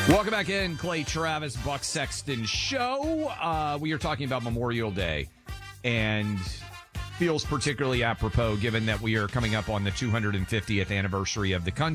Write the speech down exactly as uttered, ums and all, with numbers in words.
Welcome back in, Clay Travis, Buck Sexton Show. Uh, we are talking about Memorial Day, and feels particularly apropos given that we are coming up on the two hundred fiftieth anniversary of the country.